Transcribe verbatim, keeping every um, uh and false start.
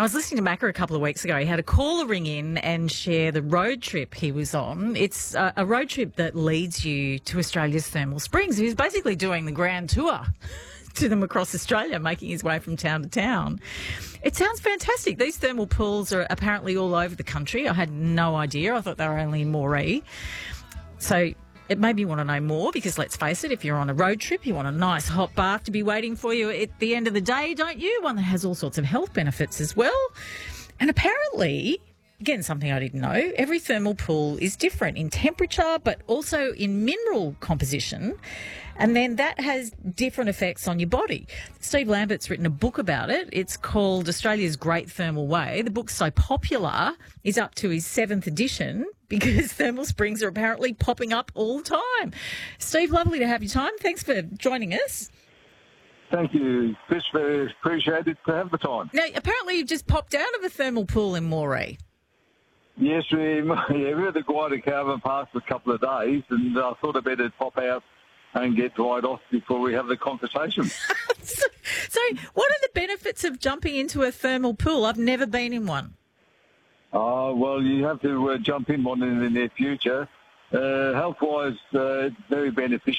Now, I was listening to Macca a couple of weeks ago. He had a caller ring in and share the road trip he was on. It's a, a road trip that leads you to Australia's thermal springs. He was basically doing the grand tour to them across Australia, making his way from town to town. It sounds fantastic. These thermal pools are apparently all over the country. I had no idea. I thought they were only in Moree. So it made me want to know more because, let's face it, if you're on a road trip, you want a nice hot bath to be waiting for you at the end of the day, don't you? One that has all sorts of health benefits as well. And apparently, again, something I didn't know, every thermal pool is different in temperature but also in mineral composition. And then that has different effects on your body. Steve Lambert's written a book about it. It's called Australia's Great Thermal Way. The book's so popular, is up to his seventh edition because thermal springs are apparently popping up all the time. Steve, lovely to have your time. Thanks for joining us. Thank you, Chris. Very appreciated to have the time. Now, apparently you've just popped out of a thermal pool in Moree. Yes, we, yeah, we were at the Guadalcanal Pass for a couple of days, and I thought I'd better pop out and get dried off before we have the conversation. so, so what are the benefits of jumping into a thermal pool? I've never been in one. Oh, well, you have to uh, jump in one in the near future. Uh, health-wise, uh, it's very beneficial.